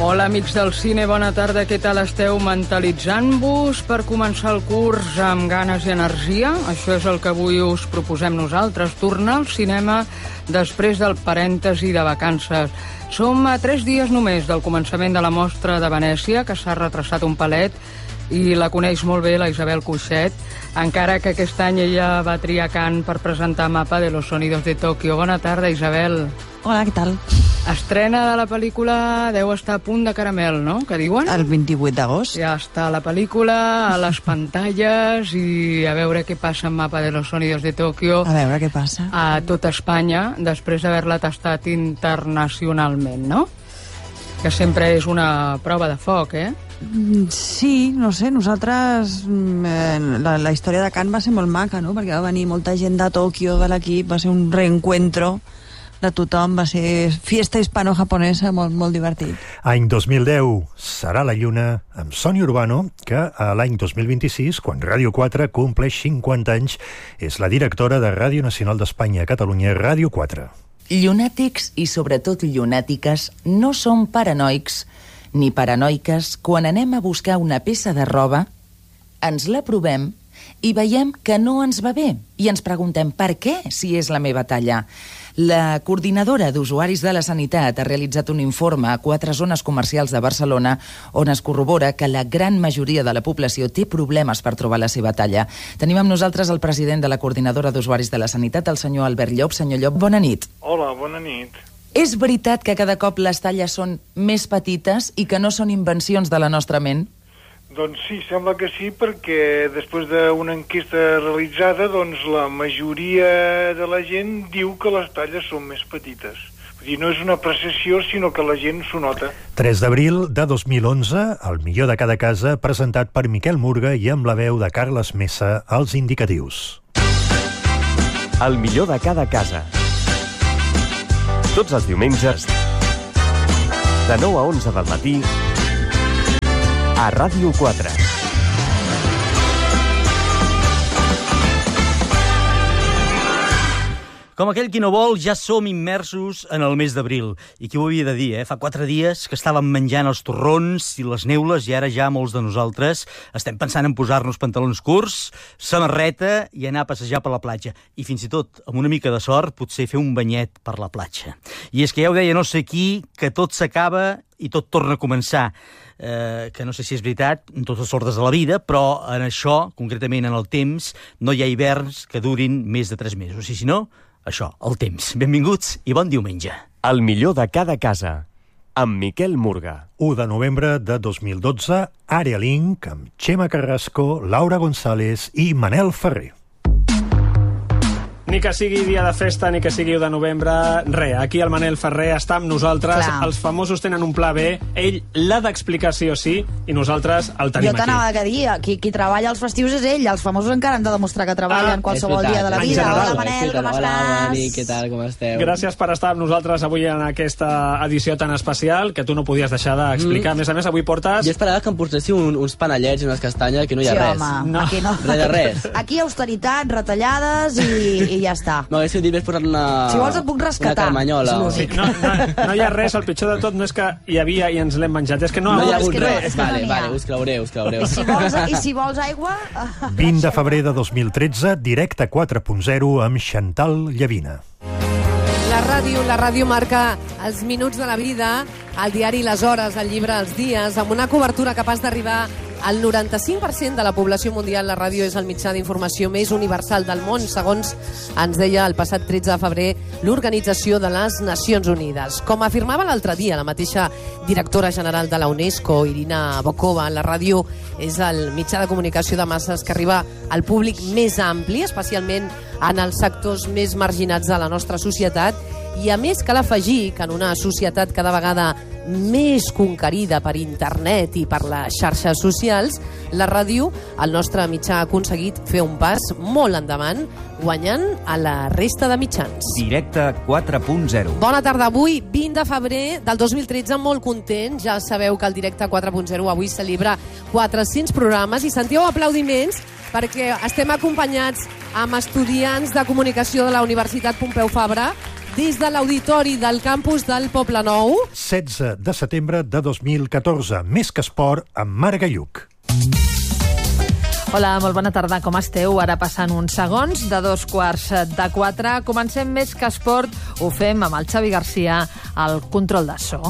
Hola, amics del cine, bona tarda. Què tal esteu? Mentalitzant-vos per començar el curs amb ganes i energia? Això és el que avui us proposem nosaltres, tornar al cinema després del parèntesi de vacances. Som a 3 dies només del començament de la Mostra de Venècia, que s'ha retrasat un palet, i la coneix molt bé la Isabel Cuixet, encara que aquest any ella va triar Cannes per presentar Mapa de los Sonidos de Tokio. Bona tarda, Isabel. Hola, què tal? Estrena de la pel·lícula deu estar a punt de caramel, no? Que diuen? El 28 d'agost. Ja està la pel·lícula, a les pantalles, i a veure què passa amb Mapa de los Sonidos de Tokio. A veure què passa. A tot Espanya, després d'haver-la tastat internacionalment, no? Que sempre és una prova de foc, eh? Sí, no sé, nosaltres... La història de Cannes va ser molt maca, no? Perquè va venir molta gent de Tòquio, de l'equip, va ser un reencuentro de tothom, va ser fiesta hispano-japonesa, molt divertit. Any 2010, Serà la lluna, amb Sònia Urbano, que a l'any 2026, quan Ràdio 4 compleix 50 anys, és la directora de Ràdio Nacional d'Espanya a Catalunya, Ràdio 4. Llunàtics i sobretot llunàtiques no som paranoics ni paranoiques quan anem a buscar una peça de roba, ens la provem i veiem que no ens va bé i ens preguntem per què, si és la meva talla. La coordinadora d'usuaris de la sanitat ha realitzat un informe a 4 zones comercials de Barcelona on es corrobora que la gran majoria de la població té problemes per trobar la seva talla. Tenim amb nosaltres el president de la coordinadora d'usuaris de la sanitat, el senyor Albert Llop. Senyor Llop, bona nit. Hola, bona nit. És veritat que cada cop les talles són més petites i que no són invencions de la nostra ment? Doncs sí, sembla que sí, perquè després d'una enquesta realitzada, doncs la majoria de la gent diu que les talles són més petites. Vull dir, no és una apreciació, sinó que la gent s'ho nota. 3 d'abril de 2011, el millor de cada casa, presentat per Miquel Murga i amb la veu de Carles Mesa, als indicatius. El millor de cada casa. Tots els diumenges, de 9 a 11 del matí, a Ràdio 4. Com aquell qui no vol, ja som immersos en el mes d'abril. I qui ho havia de dir, eh? Fa 4 dies que estàvem menjant els torrons i les neules i ara ja molts de nosaltres estem pensant en posar-nos pantalons curts, samarreta i anar a passejar per la platja. I fins i tot, amb una mica de sort, potser fer un banyet per la platja. I és que ja ho deia no sé qui, que tot s'acaba i tot torna a començar. Que no sé si és veritat en tots els ordres de la vida, però en això, concretament en el temps, no hi ha hiverns que durin més de 3 mesos. I si no, això, el temps. Benvinguts i bon diumenge. El millor de cada casa, amb Miquel Murga. 1 de novembre de 2012, Àrea Link, amb Xema Carrasco, Laura González i Manel Ferrer. Ni que sigui dia de festa, ni que sigui 1 de novembre, res, aquí el Manel Ferrer està amb nosaltres. Clar. Els famosos tenen un pla B, ell l'ha d'explicar sí o sí, i nosaltres el tenim Jo t'anava aquí. a dir, qui treballa els festius és ell, els famosos encara han de demostrar que treballen qualsevol dia de la en vida. general. Hola, Manel, com estàs? Hola, Mani, què tal, com esteu? Gràcies per estar amb nosaltres avui en aquesta edició tan especial, que tu no podies deixar d'explicar. A més, avui portes... Jo esperava que em portéssiu uns panellets i unes castanyes, que no hi ha Sí, res. home, No. aquí no. Res de res. Aquí austeritat, retallades i ja està. M'haguéssiu dit més posar una... Si vols et puc rescatar. Una carmanyola. És o... l'únic. No hi ha res, el pitjor de tot no és que hi havia i ens l'hem menjat, és que no, No hi ha és hagut que no, res. és que no n'hi ha. Vale, us creureu. I si vols aigua... 20 de febrer de 2013, Directe 4.0 amb Chantal Llavina. La ràdio marca els minuts de la vida, el diari Les Hores, el llibre Els Dies, amb una cobertura capaç d'arribar al 95% de la població mundial. La ràdio és el mitjà d'informació més universal del món, segons ens deia el passat 13 de febrer l'Organització de les Nacions Unides. Com afirmava l'altre dia la mateixa directora general de la UNESCO, Irina Bokova, la ràdio és el mitjà de comunicació de masses que arriba al públic més ampli, especialment en els sectors més marginats de la nostra societat, i a més cal afegir que en una societat cada vegada més conquerida per internet i per les xarxes socials, la ràdio, el nostre mitjà, ha aconseguit fer un pas molt endavant, guanyant a la resta de mitjans. Directe 4.0. Bona tarda. Avui, 20 de febrer del 2013, molt content. Ja sabeu que el Directe 4.0 avui celebra 400 programes i sentiu aplaudiments perquè estem acompanyats amb estudiants de comunicació de la Universitat Pompeu Fabra, des de l'auditori del campus del Poblenou. 16 de setembre de 2014. Més que esport, amb Marc Galluk. Hola, molt bona tarda, com esteu? Ara passant uns segons de 3:15. Comencem Més que esport, ho fem amb el Xavi Garcia al control de so.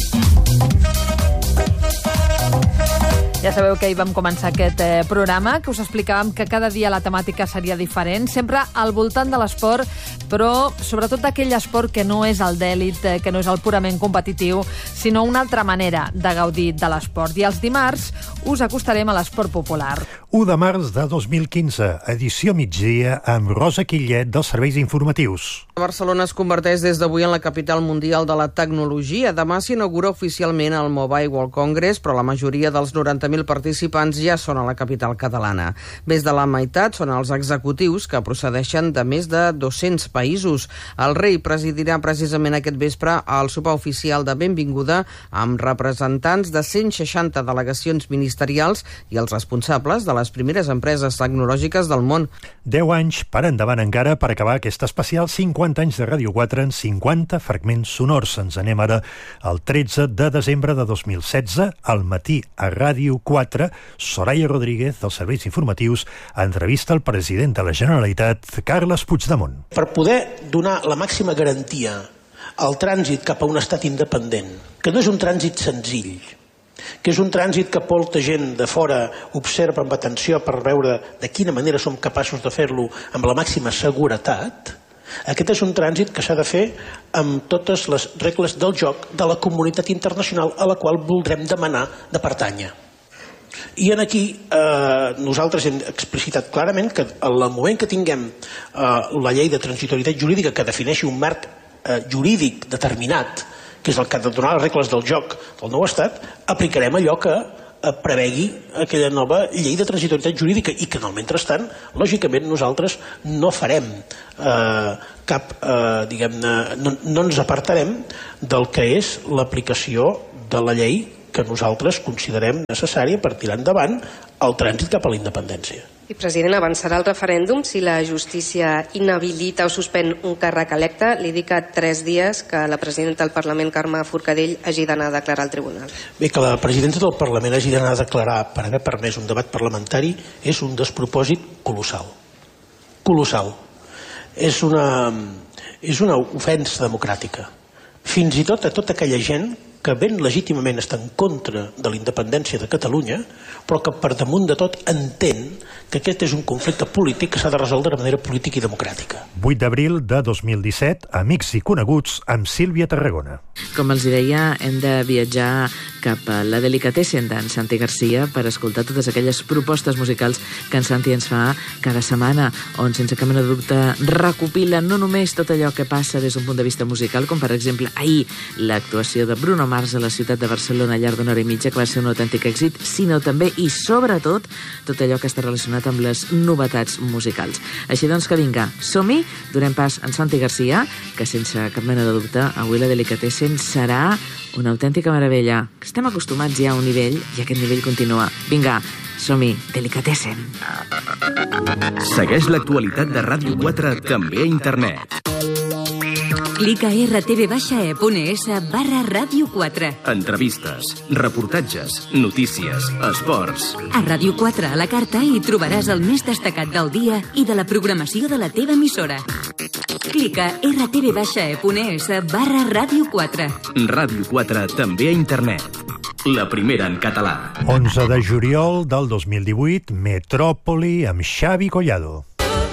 Ja sabeu que ahir vam començar aquest programa, que us explicàvem que cada dia la temàtica seria diferent, sempre al voltant de l'esport, però sobretot d'aquell esport que no és el d'èlit, que no és el purament competitiu, sinó una altra manera de gaudir de l'esport. I els dimarts us acostarem a l'esport popular. 1 de març de 2015, edició migdia amb Rosa Quillet dels Serveis Informatius. Barcelona es converteix des d'avui en la capital mundial de la tecnologia. Demà s'inaugura oficialment el Mobile World Congress, però la majoria dels 90.000 participants ja són a la capital catalana. Més de la meitat són els executius que procedeixen de més de 200 països. El rei presidirà precisament aquest vespre el sopar oficial de benvinguda amb representants de 160 delegacions ministerials i els responsables de les primeres empreses tecnològiques del món. 10 anys per endavant encara per acabar aquest especial 50 anys de Ràdio 4 en 50 fragments sonors. Ens anem ara al 13 de desembre de 2016, al matí a Ràdio 4, Soraya Rodríguez, dels Serveis Informatius, entrevista al president de la Generalitat, Carles Puigdemont. Per poder donar la màxima garantia al trànsit cap a un estat independent, que no és un trànsit senzill, que és un trànsit que molta gent de fora observa amb atenció per veure de quina manera som capaços de fer-lo amb la màxima seguretat, aquest és un trànsit que s'ha de fer amb totes les regles del joc de la comunitat internacional a la qual voldrem demanar de pertànyer. I aquí nosaltres hem explicitat clarament que en el moment que tinguem la llei de transitorietat jurídica que defineixi un marc jurídic determinat, que és el que ha de donar les regles del joc del nou estat, aplicarem allò que prevegui aquella nova llei de transitorietat jurídica i que en el mentrestant, lògicament, nosaltres no farem cap, diguem-ne, no ens apartarem del que és l'aplicació de la llei que nosaltres considerem necessària per tirar endavant el trànsit cap a la independència. I, president, avançarà el referèndum si la justícia inhabilita o suspèn un càrrec electe? Li dic a 3 dies que la presidenta del Parlament, Carme Forcadell, hagi d'anar a declarar al tribunal. Bé, que la presidenta del Parlament hagi d'anar a declarar per haver permès un debat parlamentari és un despropòsit colossal. Colossal. És una ofensa democràtica. Fins i tot a tota aquella gent que ben legítimament està en contra de la independència de Catalunya, però que per damunt de tot entén que aquest és un conflicte polític que s'ha de resoldre de manera política i democràtica. 8 d'abril de 2017, Amics i coneguts amb Sílvia Tarragona. Com els deia, hem de viatjar cap a la Delicatessen d'en Santi Garcia per escoltar totes aquelles propostes musicals que en Santi ens fa cada setmana, on sense cap mena de dubte recopila no només tot allò que passa des d'un punt de vista musical, com per exemple ahir l'actuació de Bruno Mars a la ciutat de Barcelona al llarg d'una hora i mitja, que va ser un autèntic èxit, sinó també i sobretot tot allò que està relacionat amb les novetats musicals. Així doncs que vinga, som-hi, donem pas a en Santi Garcia, que sense cap mena de dubte avui la Delicatessen serà una autèntica meravella. Estem acostumats ja a un nivell i aquest nivell continua. Vinga, som-hi, Delicatessen. Segueix l'actualitat de Ràdio 4 també a internet. Clica a rtv-e.es/Ràdio 4. Entrevistes, reportatges, notícies, esports. A Ràdio 4 a la carta hi trobaràs el més destacat del dia i de la programació de la teva emissora. Clica a rtv-e.es/Ràdio 4. Ràdio 4 també a internet. La primera en català. 11 de juliol del 2018, Metròpoli amb Xavi Collado.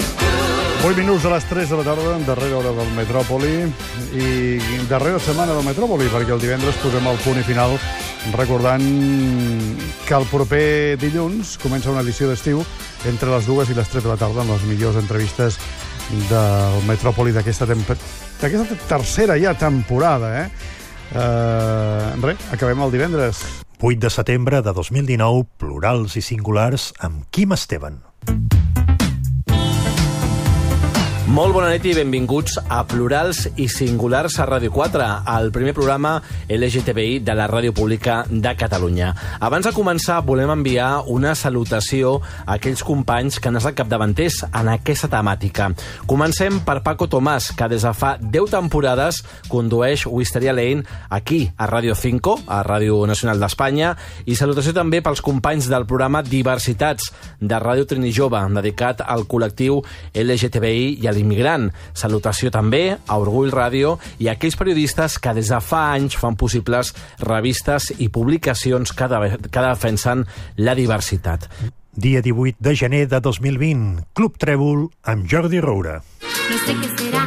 8 minuts a les 3 de la tarda, darrera hora del Metròpoli i darrera setmana del Metròpoli, perquè el divendres posem el punt i final recordant que el proper dilluns comença una edició d'estiu entre les 2 i les 3 de la tarda amb les millors entrevistes del Metròpoli d'aquesta tercera ja temporada. Acabem el divendres. 8 de setembre de 2019, plurals i singulars amb Quim Esteban. Molt bona nit i benvinguts a Plurals i Singulars a Ràdio 4, el primer programa LGTBI de la Ràdio Pública de Catalunya. Abans de començar, volem enviar una salutació a aquells companys que han estat capdavanters en aquesta temàtica. Comencem per Paco Tomàs, que des de fa 10 temporades condueix Wisteria Lane aquí, a Ràdio 5, a Ràdio Nacional d'Espanya, i salutació també pels companys del programa Diversitats de Ràdio Trini Jove, dedicat al col·lectiu LGTBI i a l'immigrant. Salutació també a Orgull Ràdio i a aquells periodistes que des de fa anys fan possibles revistes i publicacions que defensen la diversitat. Dia 18 de gener de 2020, Club Trèvol amb Jordi Roura. No sé què serà,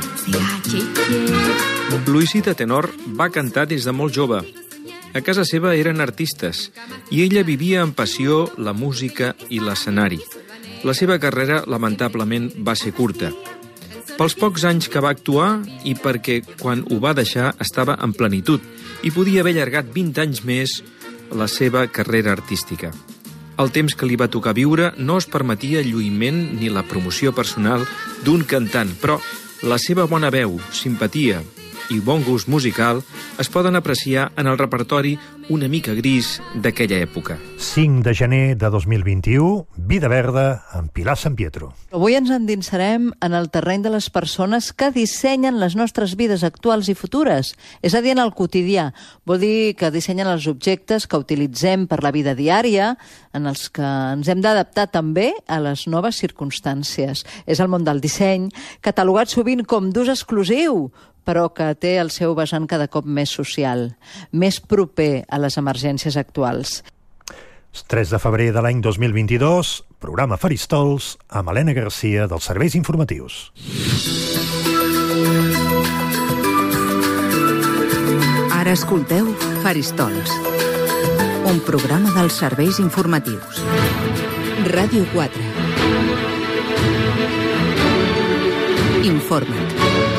Luisita Tenor va cantar des de molt jove. A casa seva eren artistes i ella vivia amb passió la música i l'escenari. La seva carrera, lamentablement, va ser curta. Pels pocs anys que va actuar i perquè quan ho va deixar estava en plenitud i podia haver allargat 20 anys més la seva carrera artística. El temps que li va tocar viure no es permetia el lluïment ni la promoció personal d'un cantant, però la seva bona veu, simpatia i bon gust musical es poden apreciar en el repertori una mica gris d'aquella època. 5 de gener de 2021, Vida Verda amb Pilar San Pietro. Avui ens endinsarem en el terreny de les persones que dissenyen les nostres vides actuals i futures, és a dir, en el quotidià. Vol dir que dissenyen els objectes que utilitzem per la vida diària, en els que ens hem d'adaptar també a les noves circumstàncies. És el món del disseny, catalogat sovint com d'ús exclusiu, però que té el seu vessant cada cop més social, més proper a les emergències actuals. 3 de febrer de l'any 2022, programa Faristols amb Helena Garcia dels Serveis Informatius. Ara escolteu Faristols, un programa dels Serveis Informatius. Ràdio 4. Informa't.